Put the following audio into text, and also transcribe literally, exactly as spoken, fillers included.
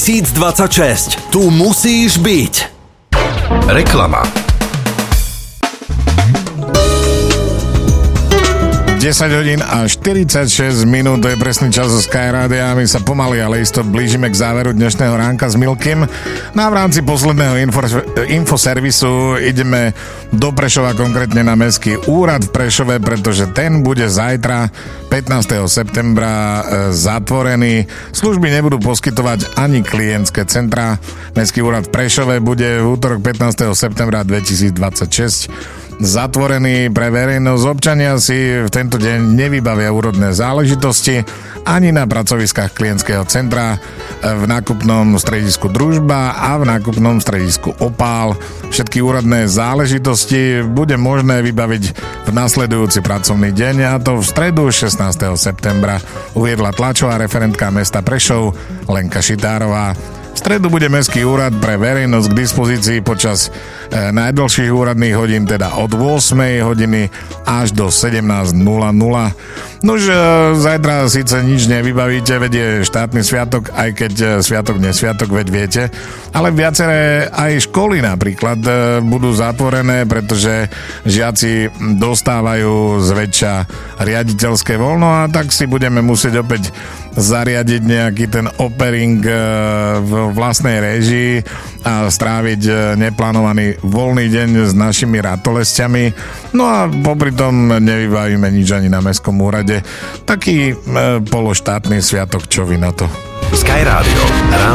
dvadsaťšesť. Tu musíš byť. Reklama. desať hodín a štyridsaťšesť minút, to je presný čas zo Sky Rádia a my sa pomaly, ale isto blížime k záveru dnešného ránka s Milkym. No a v rámci posledného info, infoservisu ideme do Prešova, konkrétne na Mestský úrad v Prešove, pretože ten bude zajtra pätnásteho septembra zatvorený. Služby nebudú poskytovať ani klientské centra. Mestský úrad v Prešove bude v útorok pätnásteho septembra dvetisícdvadsaťšesť zatvorený pre verejnosť. Občania si v tento deň nevybavia úrodné záležitosti ani na pracoviskách klientského centra, v nákupnom stredisku Družba a v nákupnom stredisku Opál. Všetky úradné záležitosti bude možné vybaviť v nasledujúci pracovný deň, a to v stredu šiestneho septembra, uviedla tlačová referentka mesta Prešov Lenka Šitárová. V stredu bude Mestský úrad pre verejnosť k dispozícii počas e, najdlhších úradných hodín, teda od ôsmej hodiny až do sedemnásť nula nula. Nož e, zajtra síce nič nevybavíte, veď je štátny sviatok, aj keď e, sviatok nesviatok, veď viete, ale viaceré aj školy napríklad e, budú zatvorené, pretože žiaci dostávajú zväčša riaditeľské voľno, a tak si budeme musieť opäť zariadiť nejaký ten opering e, v vlastnej réžii a stráviť neplánovaný voľný deň s našimi ratolesťami. No a popri tom nevybavíme nič ani na Mestskom úrade. Taký e, pološtátny sviatok, čo vy na to? Sky Rádio.